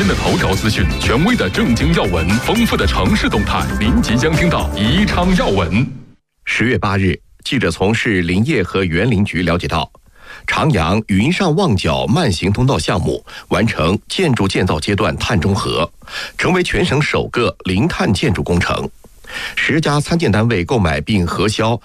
新的头条资讯，权威的正经要闻，丰富的城市动态，您即将听到宜昌要闻。 10月8日，记者从市林业和园林局了解到，长阳云上旺角慢行通道项目完成建筑建造阶段碳中和，成为全省首个零碳建筑工程。10家参建单位购买并核销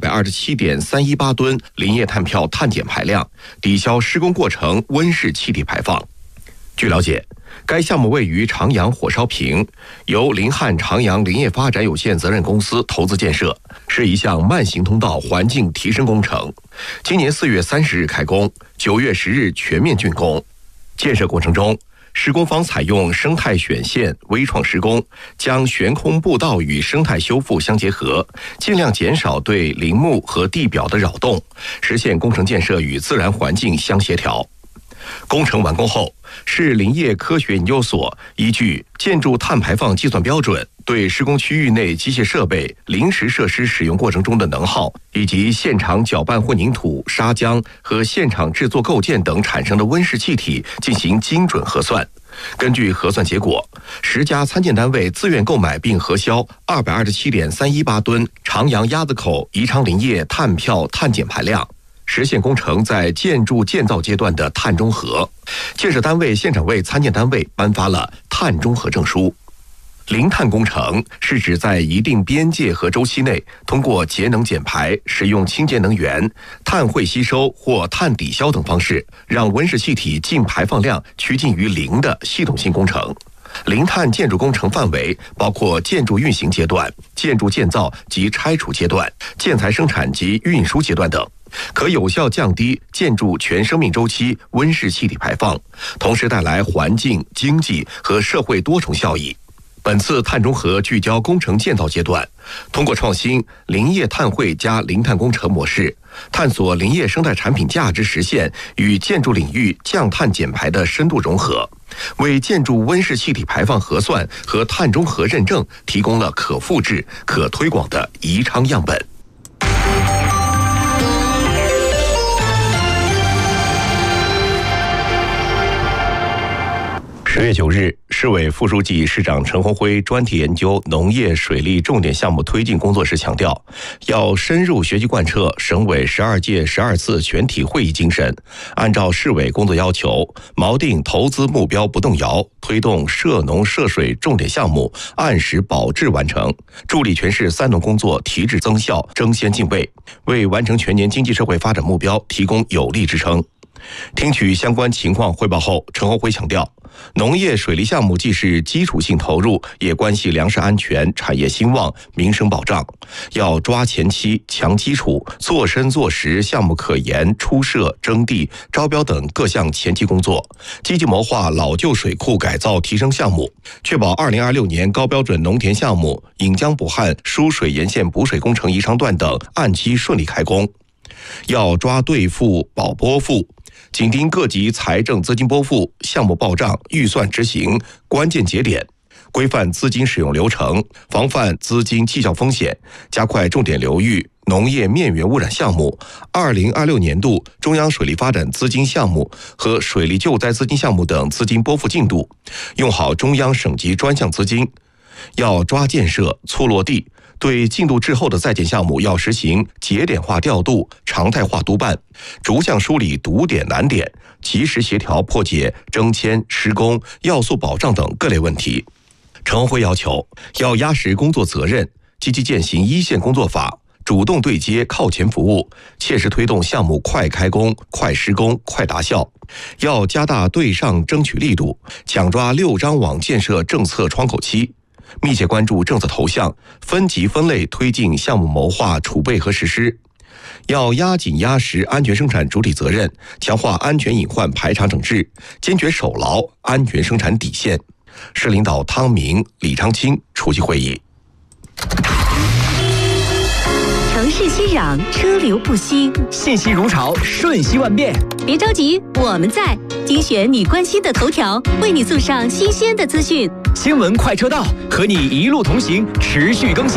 227.318 吨林业碳票碳减排量，抵消施工过程温室气体排放。据了解，该项目位于长阳火烧坪，由林汉长阳林业发展有限责任公司投资建设，是一项慢行通道环境提升工程。今年4月30日开工，9月10日全面竣工。建设过程中，施工方采用生态选线微创施工，将悬空步道与生态修复相结合，尽量减少对林木和地表的扰动，实现工程建设与自然环境相协调。工程完工后，市林业科学研究所依据建筑碳排放计算标准，对施工区域内机械设备、临时设施使用过程中的能耗，以及现场搅拌混凝土、砂浆和现场制作构件等产生的温室气体进行精准核算。根据核算结果，10家参建单位自愿购买并核销 227.318 吨长阳鸭子口宜昌林业碳票碳减排量，实现工程在建筑建造阶段的碳中和。建设单位现场为参建单位颁发了碳中和证书。零碳工程是指在一定边界和周期内，通过节能减排、使用清洁能源、碳汇吸收或碳抵消等方式，让温室气体净排放量趋近于零的系统性工程。零碳建筑工程范围包括建筑运行阶段、建筑建造及拆除阶段、建材生产及运输阶段等，可有效降低建筑全生命周期温室气体排放，同时带来环境、经济和社会多重效益。本次碳中和聚焦工程建造阶段，通过创新林业碳汇加零碳工程模式，探索林业生态产品价值实现与建筑领域降碳减排的深度融合，为建筑温室气体排放核算和碳中和认证提供了可复制、可推广的宜昌样本。10月9日，市委副书记、市长陈宏辉专题研究农业水利重点项目推进工作时强调，要深入学习贯彻省委12届12次全体会议精神，按照市委工作要求，锚定投资目标不动摇，推动涉农涉水重点项目按时保质完成，助力全市3农工作提质增效、争先进位，为完成全年经济社会发展目标提供有力支撑。听取相关情况汇报后，陈宏辉强调，农业水利项目既是基础性投入，也关系粮食安全、产业兴旺、民生保障，要抓前期、强基础，做深做实项目可研、初设、征地、招标等各项前期工作，积极谋划老旧水库改造提升项目，确保2026年高标准农田项目引江补汉输水沿线补水工程宜昌段等按期顺利开工。要抓兑付、保拨付，紧盯各级财政资金拨付、项目报账、预算执行关键节点，规范资金使用流程，防范资金绩效风险，加快重点流域农业面源污染项目2026年度中央水利发展资金项目和水利救灾资金项目等资金拨付进度，用好中央省级专项资金。要抓建设、促落地，对进度滞后的在建项目要实行节点化调度、常态化督办，逐项梳理堵点难点，及时协调破解征签、施工、要素保障等各类问题。陈宏辉要求，要压实工作责任，积极践行一线工作法，主动对接靠前服务，切实推动项目快开工、快施工、快达效。要加大对上争取力度，抢抓6张网建设政策窗口期，密切关注政策投向，分级分类推进项目谋划、储备和实施。要压紧压实安全生产主体责任，强化安全隐患排查整治，坚决守牢安全生产底线。市领导汤明、李昌清出席会议。 城市熙攘，车流不息， 信息如潮，瞬息万变。 别着急，我们在精选你关心的头条，为你送上新鲜的资讯。 新闻快车道，和你一路同行，持续更新。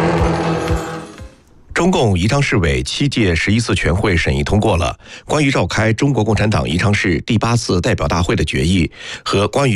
中共宜昌市委7届11次全会审议通过了关于召开中国共产党宜昌市第8次代表大会的决议和关于